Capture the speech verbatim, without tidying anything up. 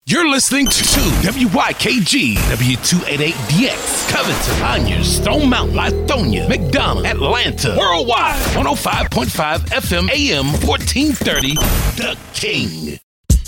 You're listening to W Y K G, W two eighty-eight D X, Covington, Conyers, Stone Mountain, Lithonia, McDonough, Atlanta, worldwide, one oh five point five F M, A M, fourteen thirty, The King.